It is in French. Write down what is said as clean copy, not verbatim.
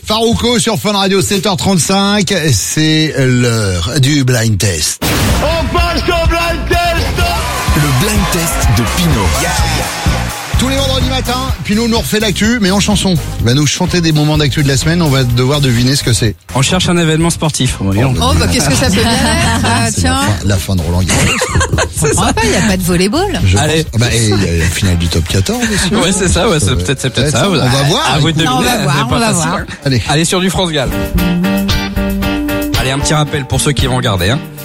Farouko sur Fun Radio, 7h35, c'est l'heure du blind test. On passe au blind test. Le blind test de Pinot. Tous les vendredis matins, Pinot nous refait l'actu, mais en chanson. Il va nous chanter des moments d'actu de la semaine, on va devoir deviner ce que c'est. On cherche un événement sportif. Qu'est-ce que ça peut bien être? C'est Tiens, la fin de Roland Garros. je comprends pas, il n'y a pas de volleyball. Je Allez. pense. Et il y a la finale du top 14 aussi. Ouais, c'est ça, c'est peut-être ça. On va voir. À vous de deviner, On va c'est voir, pas on va facile, voir. hein. Allez. Allez sur du France Gall. Allez, un petit rappel pour ceux qui vont regarder, hein.